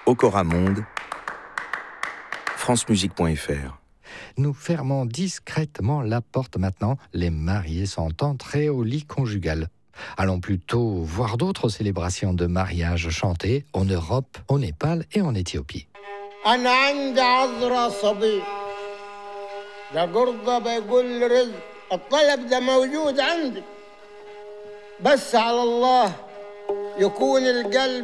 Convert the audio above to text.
Okora Monde, francemusique.fr. Nous fermons discrètement la porte maintenant. Les mariés sont entrés au lit conjugal. Allons plutôt voir d'autres célébrations de mariage chantées en Europe, au Népal et en Éthiopie. أنا عندي عذرة صبي ده جرضة بيقول رزق الطلب ده موجود عندي بس على الله يكون القلب